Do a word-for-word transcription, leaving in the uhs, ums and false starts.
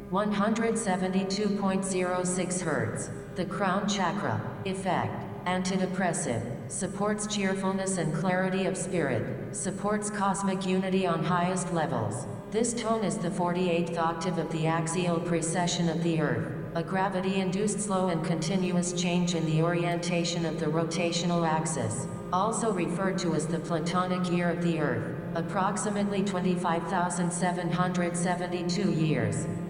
one hundred seventy-two point zero six hertz. The crown chakra. Effect. Antidepressive. Supports cheerfulness and clarity of spirit. Supports cosmic unity on highest levels. This tone is the forty-eighth octave of the axial precession of the Earth, a gravity-induced slow and continuous change in the orientation of the rotational axis, also referred to as the Platonic year of the Earth, approximately twenty-five thousand seven hundred seventy-two years.